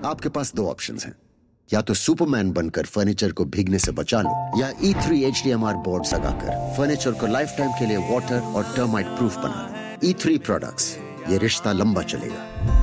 आपके पास दो ऑप्शंस हैं, या तो सुपरमैन बनकर फर्नीचर को भीगने से बचा लो, या E3 HDMR बोर्ड लगाकर फर्नीचर को लाइफ टाइम के लिए वाटर और टर्माइट प्रूफ बना लो। E3 प्रोडक्ट्स, ये रिश्ता लंबा चलेगा।